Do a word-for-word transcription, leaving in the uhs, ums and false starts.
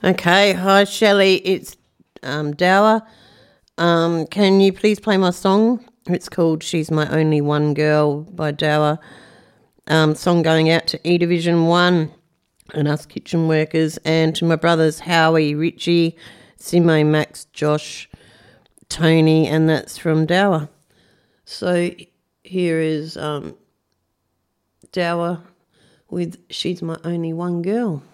Okay, hi Shelley, it's um, Dower. Um, can you please play my song? It's called She's My Only One Girl by Dower. Um, song going out to E Division one and us kitchen workers, and to my brothers Howie, Richie, Simo, Max, Josh, Tony, and that's from Dower. So here is um, Dower with She's My Only One Girl.